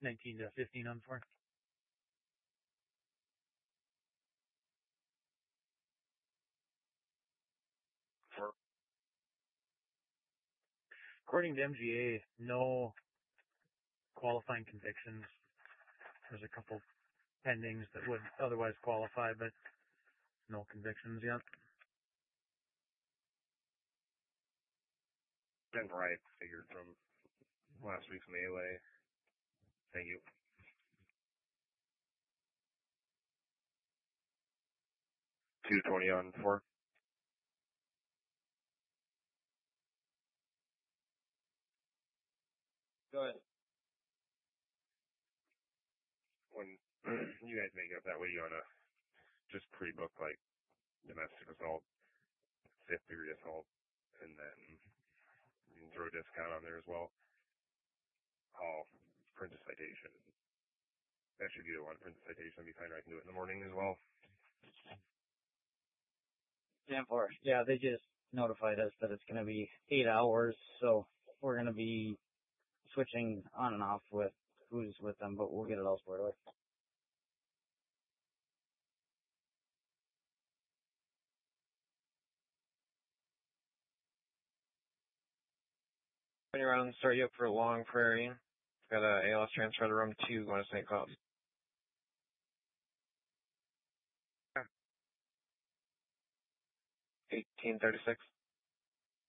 19 to 15 on 4. According to MGA, no qualifying convictions. There's a couple pendings that would otherwise qualify, but no convictions yet. 10 right, figured from last week's melee. Thank you. $220 on 4. Go ahead. When you guys make it up that way, you want to just pre-book like domestic assault, 5th degree assault, and then you can throw a discount on there as well. I'll print a citation. That should be the one. Print the citation. Be fine. I can do it in the morning as well. 10-4. Yeah, they just notified us that it's going to be 8 hours, so we're going to be switching on and off with who's with them, but we'll get it all squared away. Around, start you up for Long Prairie. Got a ALS transfer to room 2 going to St. Cloud. 1836.